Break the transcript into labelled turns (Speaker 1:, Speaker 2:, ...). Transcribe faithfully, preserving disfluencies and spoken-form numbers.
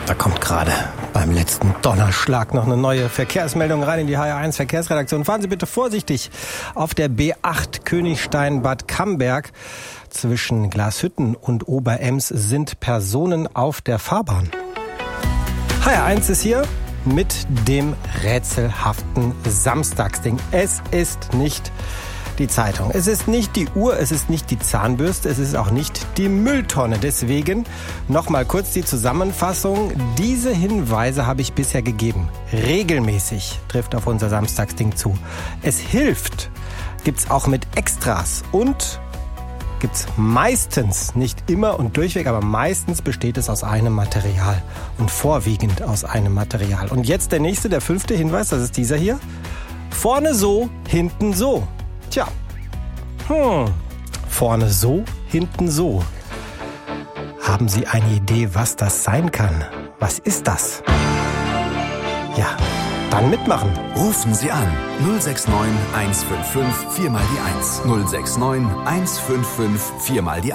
Speaker 1: Da kommt gerade beim letzten Donnerschlag noch eine neue Verkehrsmeldung rein in die H R eins Verkehrsredaktion. Fahren Sie bitte vorsichtig auf der B acht Königstein-Bad Camberg. Zwischen Glashütten und Oberems sind Personen auf der Fahrbahn. H R eins ist hier mit dem rätselhaften Samstagsding. Es ist nicht die Zeitung, es ist nicht die Uhr, es ist nicht die Zahnbürste, es ist auch nicht die Mülltonne. Deswegen nochmal kurz die Zusammenfassung. Diese Hinweise habe ich bisher gegeben. Regelmäßig trifft auf unser Samstagsding zu. Es hilft, gibt's auch mit Extras und gibt's meistens, nicht immer und durchweg, aber meistens besteht es aus einem Material und vorwiegend aus einem Material. Und jetzt der nächste, der fünfte Hinweis, das ist dieser hier. Vorne so, hinten so. Tja, hm. Vorne so, hinten so. Haben Sie eine Idee, was das sein kann? Was ist das? Ja, dann mitmachen.
Speaker 2: Rufen Sie an null sechs neun eins fünf fünf vier mal die eins. null sechs neun eins fünf fünf vier mal die eins.